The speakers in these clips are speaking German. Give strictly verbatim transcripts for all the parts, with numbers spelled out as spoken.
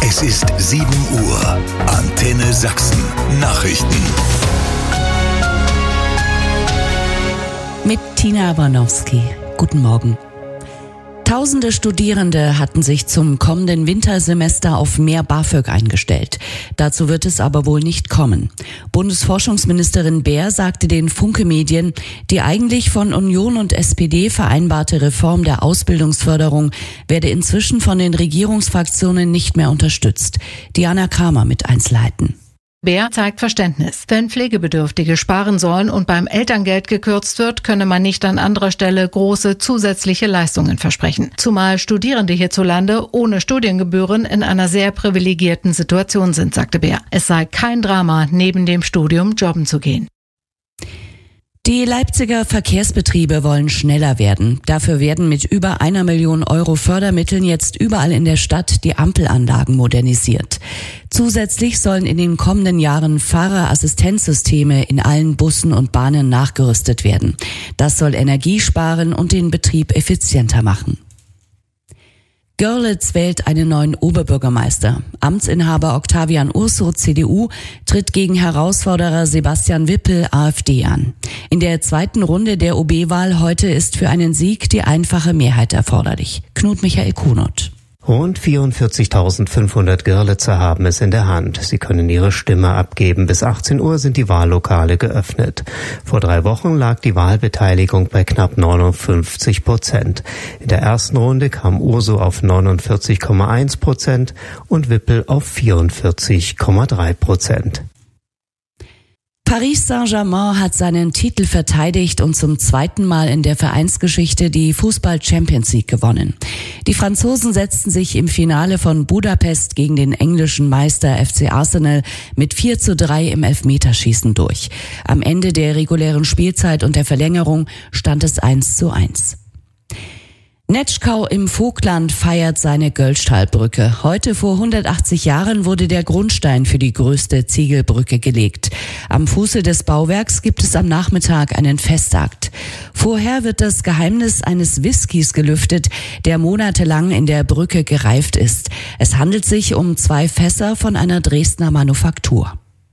Es ist sieben Uhr. Antenne Sachsen. Nachrichten. Mit Tina Warnowski. Guten Morgen. Tausende Studierende hatten sich zum kommenden Wintersemester auf mehr BAföG eingestellt. Dazu wird es aber wohl nicht kommen. Bundesforschungsministerin Baer sagte den Funke-Medien, die eigentlich von Union und S P D vereinbarte Reform der Ausbildungsförderung werde inzwischen von den Regierungsfraktionen nicht mehr unterstützt. Diana Kramer mit Einzelheiten. Baer zeigt Verständnis. Wenn Pflegebedürftige sparen sollen und beim Elterngeld gekürzt wird, könne man nicht an anderer Stelle große zusätzliche Leistungen versprechen. Zumal Studierende hierzulande ohne Studiengebühren in einer sehr privilegierten Situation sind, sagte Baer. Es sei kein Drama, neben dem Studium jobben zu gehen. Die Leipziger Verkehrsbetriebe wollen schneller werden. Dafür werden mit über einer Million Euro Fördermitteln jetzt überall in der Stadt die Ampelanlagen modernisiert. Zusätzlich sollen in den kommenden Jahren Fahrerassistenzsysteme in allen Bussen und Bahnen nachgerüstet werden. Das soll Energie sparen und den Betrieb effizienter machen. Görlitz wählt einen neuen Oberbürgermeister. Amtsinhaber Octavian Urso, C D U, tritt gegen Herausforderer Sebastian Wippel, AfD, an. In der zweiten Runde der O B-Wahl heute ist für einen Sieg die einfache Mehrheit erforderlich. Knut Michael Kunert. Rund vierundvierzigtausendfünfhundert Görlitzer haben es in der Hand. Sie können ihre Stimme abgeben. Bis achtzehn Uhr sind die Wahllokale geöffnet. Vor drei Wochen lag die Wahlbeteiligung bei knapp neunundfünfzig Prozent. In der ersten Runde kam Urso auf neunundvierzig Komma eins Prozent und Wippel auf vierundvierzig Komma drei Prozent. Paris Saint-Germain hat seinen Titel verteidigt und zum zweiten Mal in der Vereinsgeschichte die Fußball-Champions League gewonnen. Die Franzosen setzten sich im Finale von Budapest gegen den englischen Meister F C Arsenal mit vier zu drei im Elfmeterschießen durch. Am Ende der regulären Spielzeit und der Verlängerung stand es eins zu eins. Netschkau im Vogtland feiert seine Göllstallbrücke. Heute vor hundertachtzig Jahren wurde der Grundstein für die größte Ziegelbrücke gelegt. Am Fuße des Bauwerks gibt es am Nachmittag einen Festakt. Vorher wird das Geheimnis eines Whiskys gelüftet, der monatelang in der Brücke gereift ist. Es handelt sich um zwei Fässer von einer Dresdner Manufaktur.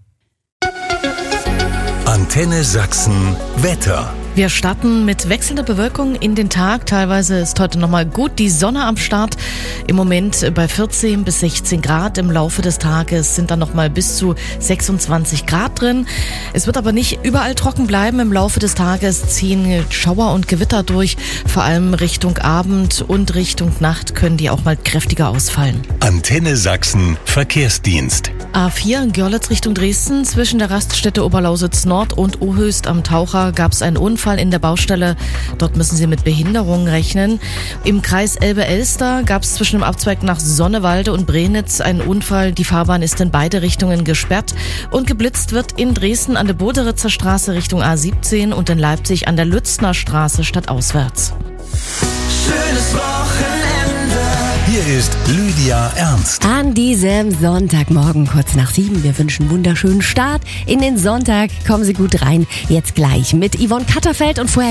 Antenne Sachsen Wetter. Wir starten mit wechselnder Bewölkung in den Tag. Teilweise ist heute nochmal gut die Sonne am Start. Im Moment bei vierzehn bis sechzehn Grad. Im Laufe des Tages sind dann nochmal bis zu sechsundzwanzig Grad drin. Es wird aber nicht überall trocken bleiben. Im Laufe des Tages ziehen Schauer und Gewitter durch. Vor allem Richtung Abend und Richtung Nacht können die auch mal kräftiger ausfallen. Antenne Sachsen Verkehrsdienst. A vier Görlitz Richtung Dresden. Zwischen der Raststätte Oberlausitz Nord und Ohöst am Taucher gab es einen Unfall in der Baustelle. Dort müssen Sie mit Behinderungen rechnen. Im Kreis Elbe-Elster gab es zwischen dem Abzweig nach Sonnewalde und Brenitz einen Unfall. Die Fahrbahn ist in beide Richtungen gesperrt. Und geblitzt wird in Dresden an der Boderitzer Straße Richtung A siebzehn und in Leipzig an der Lützner Straße stadtauswärts. Schönes Wochenende. Hier ist Lydia Ernst. An diesem Sonntagmorgen kurz nach sieben. Wir wünschen einen wunderschönen Start in den Sonntag. Kommen Sie gut rein. Jetzt gleich mit Yvonne Katterfeld und vorher